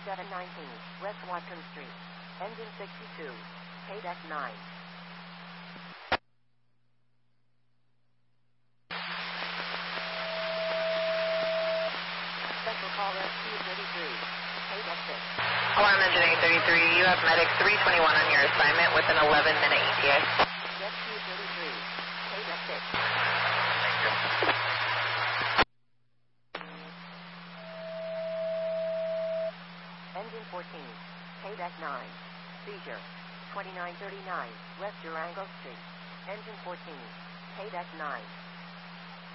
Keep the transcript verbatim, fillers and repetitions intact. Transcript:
seven nineteen, West Watson Street. Engine sixty-two. K D E C nine. Special call S Q thirty-three. K D E C six. Alarm Engine eight thirty-three, you have Medic three twenty-one on your assignment with an eleven minute E T A. S Q thirty-three. K D E C six. Thank you. Engine fourteen. K D E C nine. Seizure. twenty-nine thirty-nine, West Durango Street. Engine fourteen. K D E C nine.